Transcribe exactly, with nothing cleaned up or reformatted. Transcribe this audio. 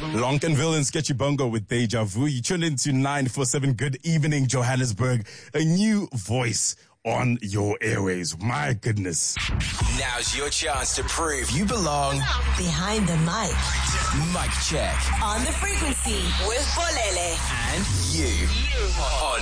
Lonkenville and Sketchy Bongo with Deja Vu. You tuned into nine four seven. Good evening, Johannesburg. A new voice on your airways. My goodness. Now's your chance to prove you belong behind the mic. Mic check. On the frequency with Bolele. And you. you. On